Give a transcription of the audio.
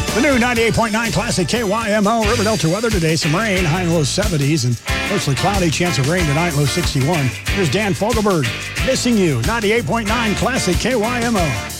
The new 98.9 Classic KYMO River Delta weather today. Some rain, high and low 70s, and mostly cloudy, chance of rain tonight, low 61. Here's Dan Fogelberg, Missing You, 98.9 Classic KYMO.